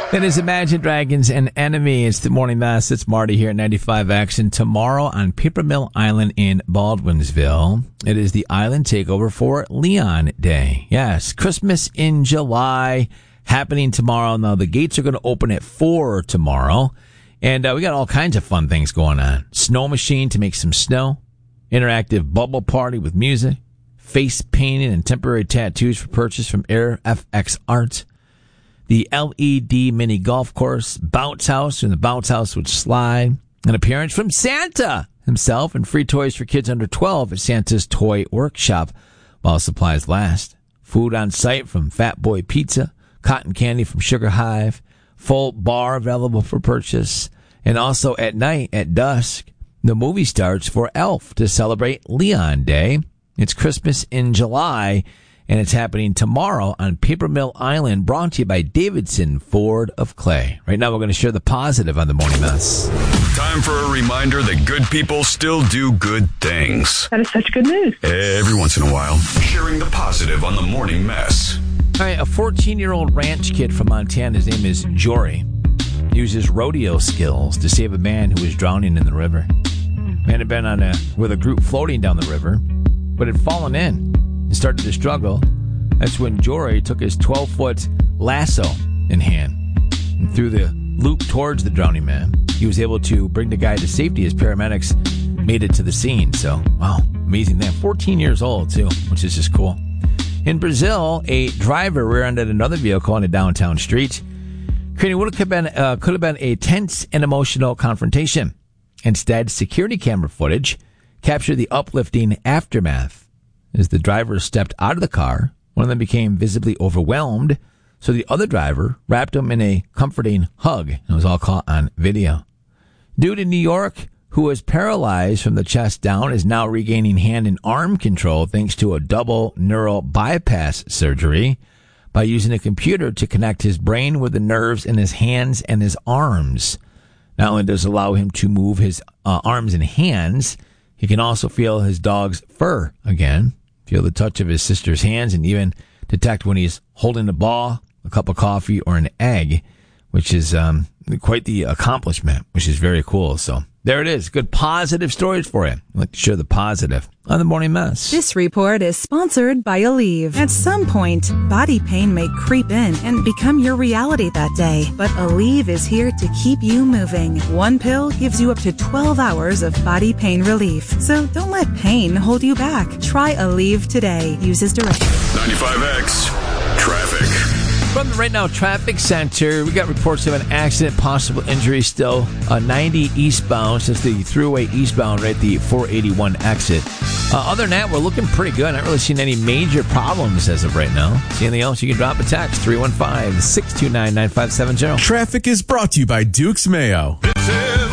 That is Imagine Dragons and Enemy. It's the Morning Mess. It's Marty here at 95X. And tomorrow on Paper Mill Island in Baldwinsville, it is the island takeover for Leon Day. Yes, Christmas in July happening tomorrow. Now, the gates are going to open at 4 tomorrow. And we got all kinds of fun things going on. Snow machine to make some snow. Interactive bubble party with music. Face painting and temporary tattoos for purchase from Air FX Art. The LED mini golf course, bounce house, and the bounce house would slide. An appearance from Santa himself and free toys for kids under 12 at Santa's Toy Workshop while supplies last. Food on site from Fat Boy Pizza, cotton candy from Sugar Hive, full bar available for purchase. And also at night, at dusk, the movie starts for Elf to celebrate Leon Day. It's Christmas in July. And it's happening tomorrow on Paper Mill Island, brought to you by Davidson Ford of Clay. Right now, we're going to share the positive on the Morning Mess. Time for a reminder that good people still do good things. That is such good news. Every once in a while, sharing the positive on the Morning Mess. All right, a 14-year-old ranch kid from Montana, his name is Jory, uses rodeo skills to save a man who was drowning in the river. Man had been with a group floating down the river, but had fallen in and started to struggle. That's when Jory took his 12-foot lasso in hand and threw the loop towards the drowning man. He was able to bring the guy to safety as paramedics made it to the scene. So, wow, amazing thing. 14 years old, too, which is just cool. In Brazil, a driver rear-ended another vehicle on a downtown street, creating what could have been a tense and emotional confrontation. Instead, security camera footage captured the uplifting aftermath. As the drivers stepped out of the car, one of them became visibly overwhelmed, so the other driver wrapped him in a comforting hug. It was all caught on video. Dude in New York, who was paralyzed from the chest down, is now regaining hand and arm control thanks to a double neural bypass surgery by using a computer to connect his brain with the nerves in his hands and his arms. Not only does it allow him to move his arms and hands, he can also feel his dog's fur again, feel the touch of his sister's hands, and even detect when he's holding a ball, a cup of coffee, or an egg, which is quite the accomplishment, which is very cool. So there it is. Good positive stories for you. I'd like to share the positive on the Morning Mess. This report is sponsored by Aleve. At some point, body pain may creep in and become your reality that day. But Aleve is here to keep you moving. One pill gives you up to 12 hours of body pain relief. So don't let pain hold you back. Try Aleve today. Use as directed. 95X Traffic. From the Right Now Traffic Center, we got reports of an accident, possible injury still. 90 eastbound, since the thruway eastbound right at the 481 exit. Other than that, we're looking pretty good. Not really seeing any major problems as of right now. See anything else, you can drop a text, 315-629-9570. Traffic is brought to you by Duke's Mayo.